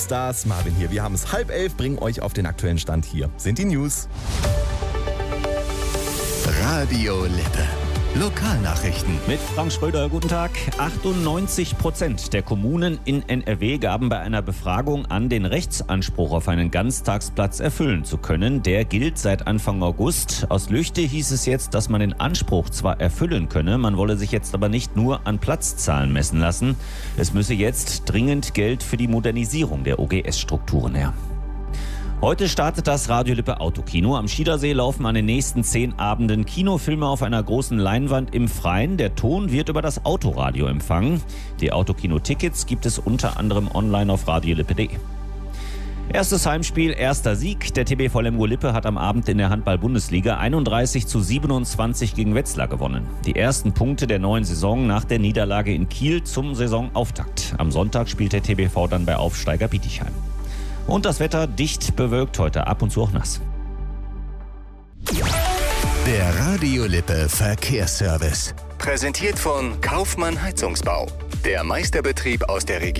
Stars, Marvin hier. Wir haben es 10:30, bringen euch auf den aktuellen Stand. Hier sind die News. Radio Lippe. Lokalnachrichten. Mit Frank Schröder, guten Tag. 98% der Kommunen in NRW gaben bei einer Befragung an, den Rechtsanspruch auf einen Ganztagsplatz erfüllen zu können. Der gilt seit Anfang August. Aus Lüchte hieß es jetzt, dass man den Anspruch zwar erfüllen könne, man wolle sich jetzt aber nicht nur an Platzzahlen messen lassen. Es müsse jetzt dringend Geld für die Modernisierung der OGS-Strukturen her. Heute startet das Radio Lippe Autokino. Am Schiedersee laufen an den nächsten 10 Abenden Kinofilme auf einer großen Leinwand im Freien. Der Ton wird über das Autoradio empfangen. Die Autokino-Tickets gibt es unter anderem online auf radiolippe.de. Erstes Heimspiel, erster Sieg. Der TBV Lemgo Lippe hat am Abend in der Handball-Bundesliga 31:27 gegen Wetzlar gewonnen. Die ersten Punkte der neuen Saison nach der Niederlage in Kiel zum Saisonauftakt. Am Sonntag spielt der TBV dann bei Aufsteiger Bietigheim. Und das Wetter dicht bewölkt, heute ab und zu auch nass. Der Radio Lippe Verkehrsservice. Präsentiert von Kaufmann Heizungsbau. Der Meisterbetrieb aus der Region.